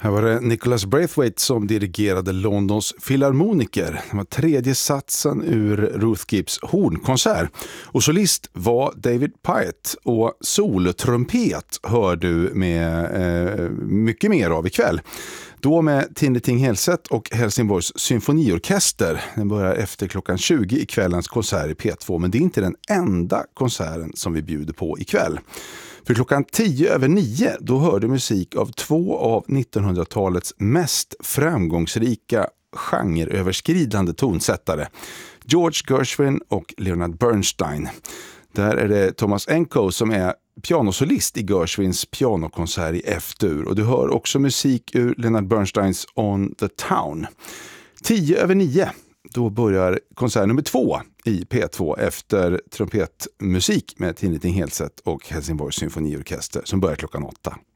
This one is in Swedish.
Här var det Nicholas Braithwaite som dirigerade Londons filharmoniker. Det var tredje satsen ur Ruth Gibbs hornkonsert. Och solist var David Pyatt och solotrumpet hör du med mycket mer av ikväll. Då med Tinny Ting Helset och Helsingborgs symfoniorkester. Den börjar efter klockan 20 i kvällens konsert i P2. Men det är inte den enda konserten som vi bjuder på ikväll. För klockan 10:09 då hörde musik av två av 1900-talets mest framgångsrika genreöverskridande tonsättare. George Gershwin och Leonard Bernstein. Där är det Thomas Enko som är pianosolist i Gershwins pianokonsert i F-dur. Och du hör också musik ur Leonard Bernsteins On the Town. 10:09. Då börjar konsert nummer 2 i P2 efter trumpetmusik med Tinny Ting Helset och Helsingborgs symfoniorkester som börjar klockan 8.